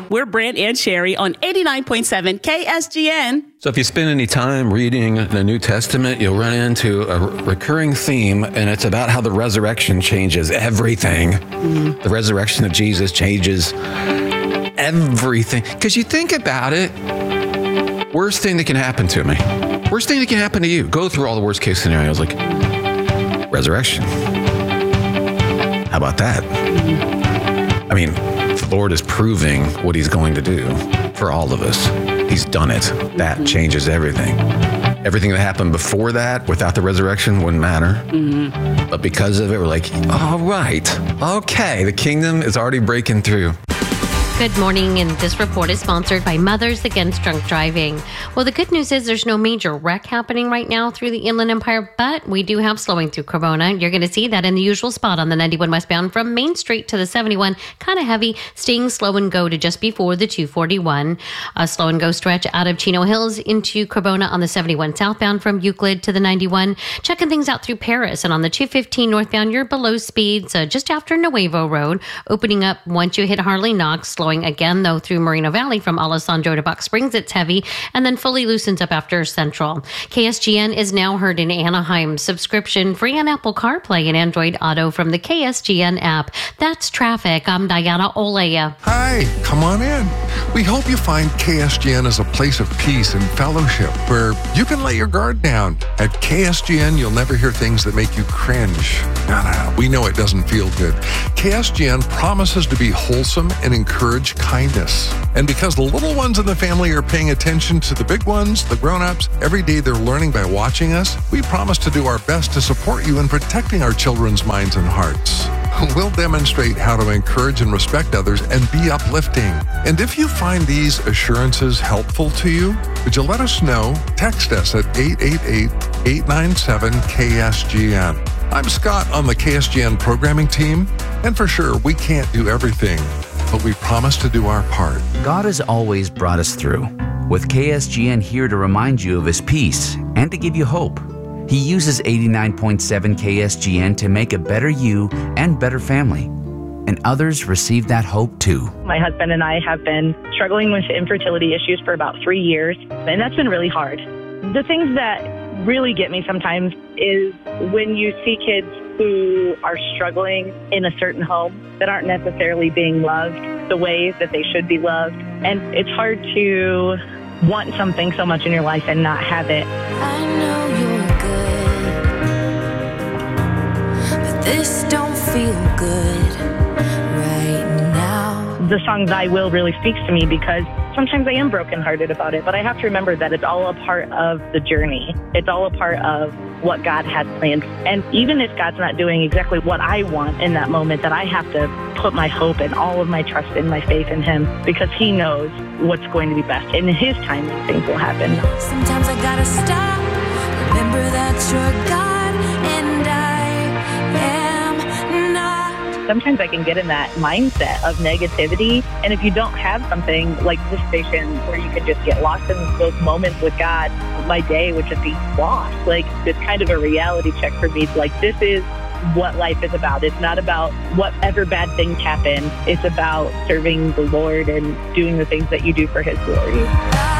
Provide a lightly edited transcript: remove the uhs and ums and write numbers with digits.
We're Brant and Sherry on 89.7 KSGN. So if you spend any time reading the New Testament, you'll run into a recurring theme, and it's about how the resurrection changes everything. The resurrection of Jesus changes everything. Because you think about it, worst thing that can happen to me, worst thing that can happen to you, go through all the worst case scenarios, like resurrection. How about that? I mean, the Lord is proving what he's going to do for all of us. He's done it. That changes everything. Everything that happened before that, without the resurrection, wouldn't matter. But because of it, we're like, all right, okay, the kingdom is already breaking through. Good morning, and this report is sponsored by Mothers Against Drunk Driving. Well, the good news is there's no major wreck happening right now through the Inland Empire, but we do have slowing through Corona. You're going to see that in the usual spot on the 91 westbound from Main Street to the 71, kind of heavy, staying slow and go to just before the 241. A slow and go stretch out of Chino Hills into Corona on the 71 southbound from Euclid to the 91. Checking things out through Paris, and on the 215 northbound, you're below speeds just after Nuevo Road, opening up once you hit Harley Knox. Slowing again, though, through Moreno Valley from Alessandro to Box Springs, it's heavy, and then fully loosens up after Central. KSGN is now heard in Anaheim. Subscription free on Apple CarPlay and Android Auto from the KSGN app. That's traffic. I'm Diana Olea. Hi, come on in. We hope you find KSGN as a place of peace and fellowship where you can let your guard down. At KSGN, you'll never hear things that make you cringe. No, we know it doesn't feel good. KSGN promises to be wholesome and encourage kindness. And because the little ones in the family are paying attention to the big ones, the grown-ups, every day they're learning by watching us, we promise to do our best to support you in protecting our children's minds and hearts. We'll demonstrate how to encourage and respect others and be uplifting. And if you find these assurances helpful to you, would you let us know? Text us at 888-897-KSGN. I'm Scott on the KSGN programming team, and for sure, we can't do everything, but we promise to do our part. God has always brought us through, with KSGN here to remind you of his peace and to give you hope. He uses 89.7 KSGN to make a better you and better family. And others receive that hope too. My husband and I have been struggling with infertility issues for about 3 years, and that's been really hard. The things that really get me sometimes is when you see kids who are struggling in a certain home that aren't necessarily being loved the way that they should be loved. And it's hard to want something so much in your life and not have it. I know you're good, but this don't feel good right now. The song "Thy Will" really speaks to me because sometimes I am brokenhearted about it, but I have to remember that it's all a part of the journey. It's all a part of what God has planned. And even if God's not doing exactly what I want in that moment, that I have to put my hope and all of my trust and my faith in him, because he knows what's going to be best. And in his time, things will happen. Sometimes I gotta stop, remember that you're God and I am not. Sometimes I can get in that mindset of negativity. And if you don't have something like this station where you can just get lost in those moments with God, my day would just be lost. Like, it's kind of a reality check for me. Like, this is what life is about. It's not about whatever bad things happen. It's about serving the Lord and doing the things that you do for his glory.